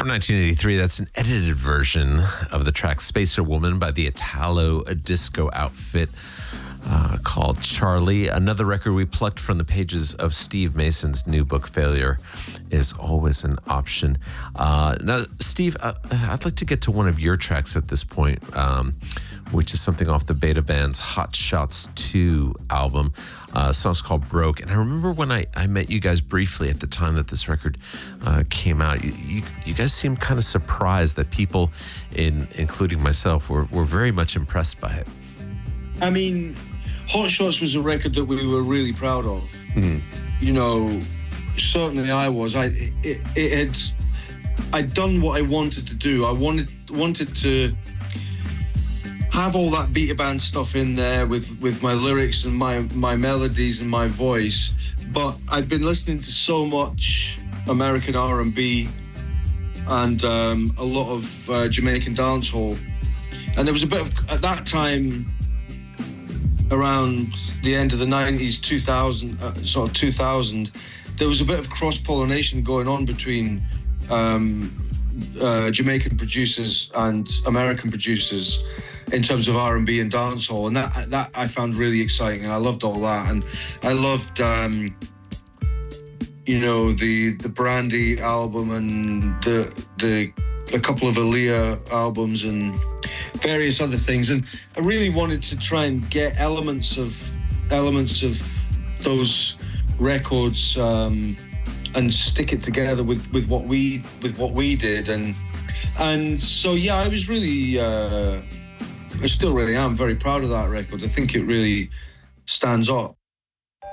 From 1983, that's an edited version of the track Spacer Woman by the Italo disco outfit called Charlie. Another record we plucked from the pages of Steve Mason's new book, Failure is Always an Option. Now, Steve, I'd like to get to one of your tracks at this point, which is something off the Beta Band's Hot Shots 2 album. The song's called Broke. And I remember when I met you guys briefly at the time that this record came out, you guys seemed kind of surprised that people, including myself, were very much impressed by it. I mean, Hot Shots was a record that we were really proud of. Mm. You know, certainly I was. I'd done what I wanted to do. I wanted to have all that Beta Band stuff in there with my lyrics and my melodies and my voice. But I'd been listening to so much American R&B and a lot of Jamaican dancehall. And there was a bit of, at that time, around the end of the 90s, 2000, there was a bit of cross-pollination going on between Jamaican producers and American producers in terms of R&B and dancehall, and that I found really exciting, and I loved all that. And I loved, you know, the Brandy album and a couple of Aaliyah albums and various other things, and I really wanted to try and get elements of those records and stick it together with what we did, and so yeah, I was really I still really am very proud of that record. I think it really stands up.